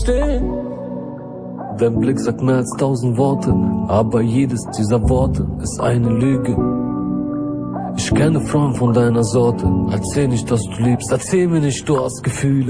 verstehen. Dein Blick sagt mehr als 1000 Worte, aber jedes dieser Worte ist eine Lüge. Ich kenne Frauen von deiner Sorte. Erzähl nicht, dass du liebst, erzähl mir nicht, du hast Gefühle.